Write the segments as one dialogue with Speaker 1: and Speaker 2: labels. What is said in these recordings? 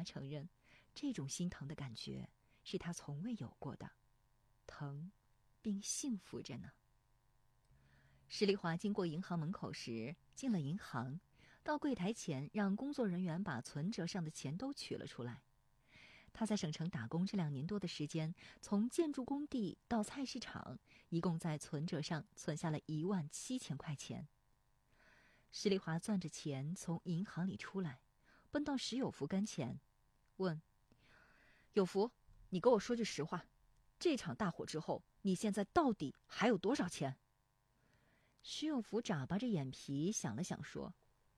Speaker 1: 华承认，这种心疼的感觉是他从未有过的，疼并幸福着呢。石丽华经过银行门口时，进了银行，到柜台前让工作人员把存折上的钱都取了出来。他在省城打工这2年多的时间，从建筑工地到菜市场，一共在存折上存下了17000块钱。石丽华攥着钱从银行里出来，奔到石有福跟前，问：有福，你给我说句实话，这场大火之后，你现在到底还有多少钱？石有福眨巴着眼皮想了想说：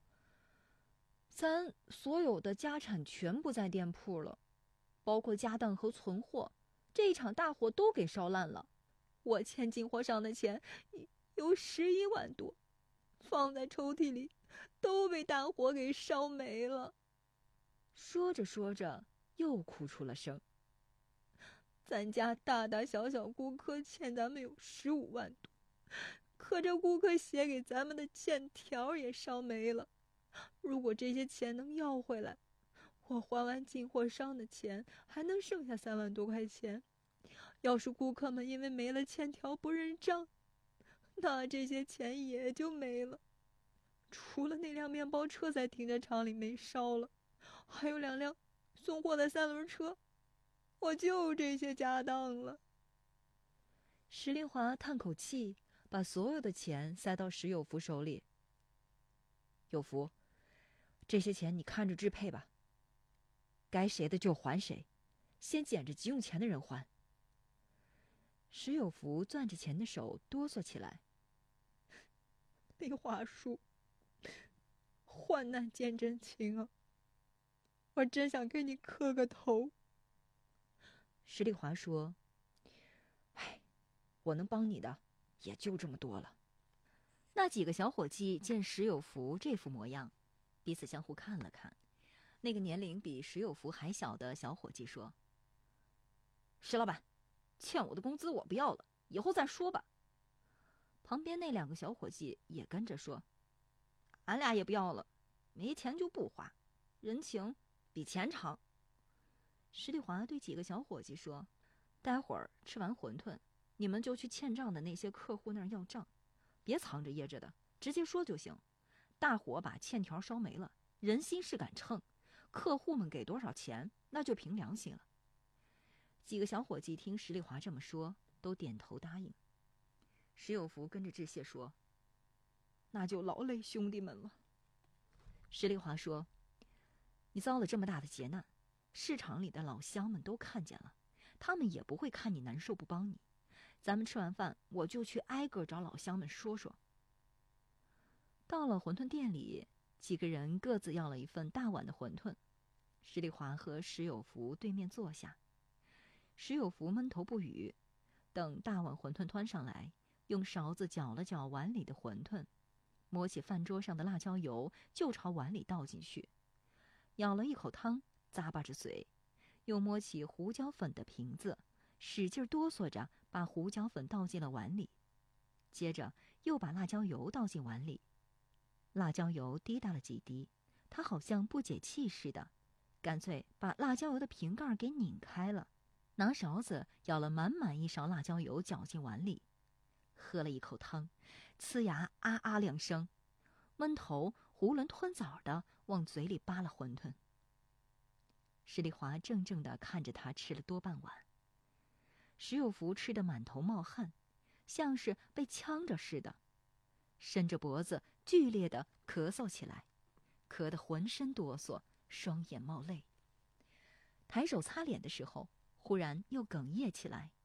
Speaker 1: 咱所有的家产全部在店铺了，包括家当和存货，这一场大火都给烧烂了。我欠进货上的钱有11万多，放在抽屉里都被大火给烧没了。说着说着又哭出了声。咱家大大小小顾客欠咱们有15万多，可这顾客写给咱们的欠条也烧没了。如果这些钱能要回来，我还完进货商的钱，还能剩下3万多块钱。要是顾客们因为没了欠条不认账，那这些钱也就没了。除了那辆面包车在停车场里没烧了，还有2辆送货的3轮车，我就这些家当了。石丽华叹口气，把所有的钱塞到石有福手里。有福，这些钱你看着支配吧，该谁的就还谁，先捡着急用钱的人还。石有福攥着钱的手哆嗦起来。丽华叔，患难见真情啊，我真想给你磕个头。石丽华说：哎，我能帮你的也就这么多了。那几个小伙计见石有福这副模样，彼此相互看了看。那个年龄比石有福还小的小伙计说：石老板，欠我的工资我不要了，以后再说吧。旁边那2个小伙计也跟着说：俺俩也不要了，没钱就不花，人情比钱长。石丽华对几个小伙计说：待会儿吃完馄饨，你们就去欠账的那些客户那儿要账，别藏着掖着的，直接说就行。大火把欠条烧没了，人心是杆秤，客户们给多少钱那就凭良心了。几个小伙计听石丽华这么说，都点头答应。石有福跟着致谢说：那就劳累兄弟们了。石丽华说：你遭了这么大的劫难，市场里的老乡们都看见了，他们也不会看你难受不帮你。咱们吃完饭，我就去挨个找老乡们说说。到了馄饨店里，几个人各自要了一份大碗的馄饨。石丽华和石有福对面坐下，石有福闷头不语，等大碗馄饨端上来，用勺子搅了搅碗里的馄饨，摸起饭桌上的辣椒油就朝碗里倒进去，舀了一口汤，咂巴着嘴，又摸起胡椒粉的瓶子，使劲哆嗦着把胡椒粉倒进了碗里，接着又把辣椒油倒进碗里。辣椒油滴答了几滴，他好像不解气似的，干脆把辣椒油的瓶盖给拧开了，拿勺子舀了满满一勺辣椒油搅进碗里，喝了一口汤，呲牙啊啊2声，闷头囫囵吞枣的往嘴里扒了馄饨。石丽华怔怔地看着他吃了多半碗。石有福吃得满头冒汗，像是被呛着似的，伸着脖子剧烈地咳嗽起来，咳得浑身哆嗦，双眼冒泪。抬手擦脸的时候，忽然又哽咽起来，